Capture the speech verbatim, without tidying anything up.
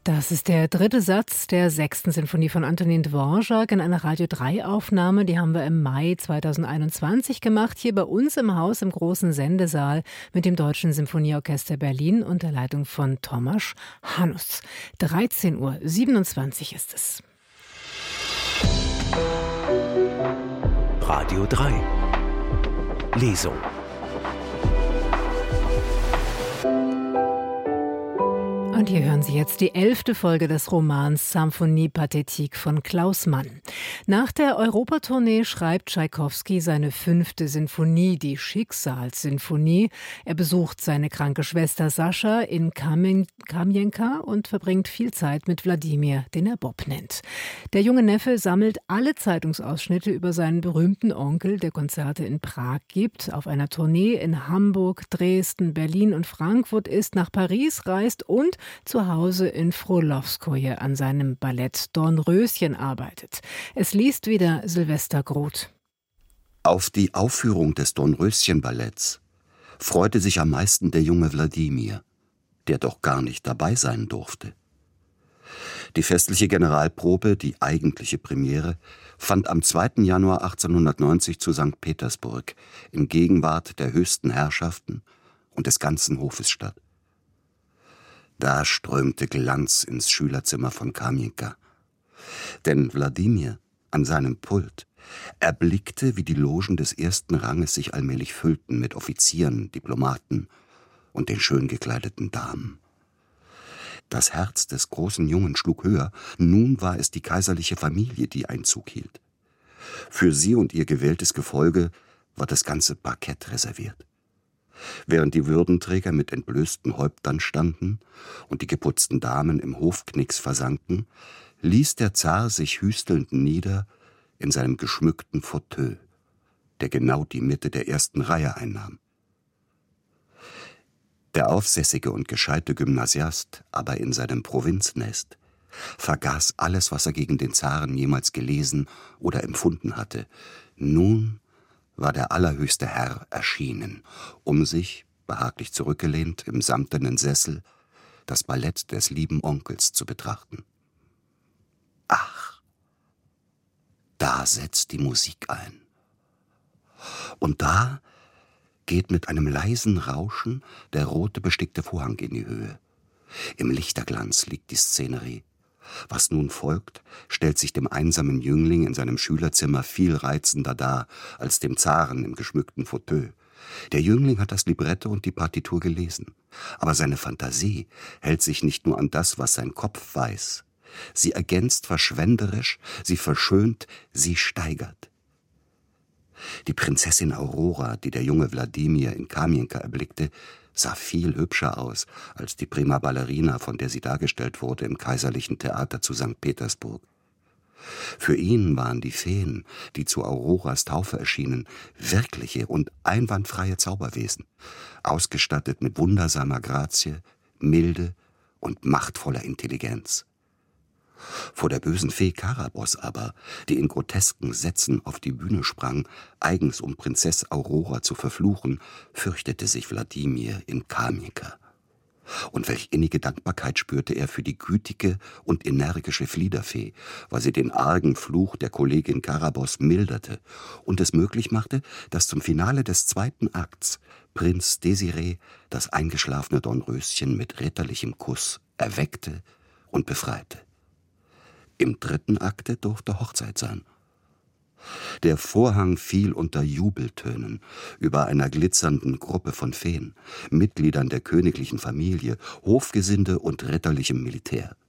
Das ist der dritte Satz der sechsten Sinfonie von Antonin Dvorak in einer Radio drei Aufnahme. Die haben wir im Mai zweitausendeinundzwanzig gemacht, hier bei uns im Haus im großen Sendesaal mit dem Deutschen Sinfonieorchester Berlin unter Leitung von Tomasz Hanusz. dreizehn Uhr siebenundzwanzig ist es. Radio drei Lesung. Und hier hören Sie jetzt die elfte Folge des Romans Symphonie Pathétique von Klaus Mann. Nach der Europatournee schreibt Tschaikowski seine fünfte Sinfonie, die Schicksalssinfonie. Er besucht seine kranke Schwester Sascha in Kamjenka und verbringt viel Zeit mit Wladimir, den er Bob nennt. Der junge Neffe sammelt alle Zeitungsausschnitte über seinen berühmten Onkel, der Konzerte in Prag gibt, auf einer Tournee in Hamburg, Dresden, Berlin und Frankfurt ist, nach Paris reist und zu Hause in Frolovskoje an seinem Ballett Dornröschen arbeitet. Es liest wieder Silvester Groth. Auf die Aufführung des Dornröschen-Balletts freute sich am meisten der junge Wladimir, der doch gar nicht dabei sein durfte. Die festliche Generalprobe, die eigentliche Premiere, fand am zweiten Januar achtzehnhundertneunzig zu Sankt Petersburg in Gegenwart der höchsten Herrschaften und des ganzen Hofes statt. Da strömte Glanz ins Schülerzimmer von Kamjenka. Denn Wladimir an seinem Pult erblickte, wie die Logen des ersten Ranges sich allmählich füllten mit Offizieren, Diplomaten und den schön gekleideten Damen. Das Herz des großen Jungen schlug höher, nun war es die kaiserliche Familie, die Einzug hielt. Für sie und ihr gewähltes Gefolge war das ganze Parkett reserviert. Während die Würdenträger mit entblößten Häuptern standen und die geputzten Damen im Hofknicks versanken, ließ der Zar sich hüstelnd nieder in seinem geschmückten Fauteuil, der genau die Mitte der ersten Reihe einnahm. Der aufsässige und gescheite Gymnasiast, aber in seinem Provinznest, vergaß alles, was er gegen den Zaren jemals gelesen oder empfunden hatte. Nun war der allerhöchste Herr erschienen, um sich, behaglich zurückgelehnt im samtenen Sessel, das Ballett des lieben Onkels zu betrachten. Ach, da setzt die Musik ein. Und da geht mit einem leisen Rauschen der rote bestickte Vorhang in die Höhe. Im Lichterglanz liegt die Szenerie. Was nun folgt, stellt sich dem einsamen Jüngling in seinem Schülerzimmer viel reizender dar als dem Zaren im geschmückten Fauteuil. Der Jüngling hat das Libretto und die Partitur gelesen, aber seine Fantasie hält sich nicht nur an das, was sein Kopf weiß. Sie ergänzt verschwenderisch, sie verschönt, sie steigert. Die Prinzessin Aurora, die der junge Wladimir in Kamjenka erblickte, sah viel hübscher aus als die prima Ballerina, von der sie dargestellt wurde im kaiserlichen Theater zu Sankt Petersburg. Für ihn waren die Feen, die zu Auroras Taufe erschienen, wirkliche und einwandfreie Zauberwesen, ausgestattet mit wundersamer Grazie, Milde und machtvoller Intelligenz. Vor der bösen Fee Karabos aber, die in grotesken Sätzen auf die Bühne sprang, eigens um Prinzess Aurora zu verfluchen, fürchtete sich Wladimir in Kamjenka. Und welch innige Dankbarkeit spürte er für die gütige und energische Fliederfee, weil sie den argen Fluch der Kollegin Karabos milderte und es möglich machte, dass zum Finale des zweiten Akts Prinz Desiree das eingeschlafene Dornröschen mit ritterlichem Kuss erweckte und befreite. Im dritten Akte durfte Hochzeit sein. Der Vorhang fiel unter Jubeltönen über einer glitzernden Gruppe von Feen, Mitgliedern der königlichen Familie, Hofgesinde und ritterlichem Militär.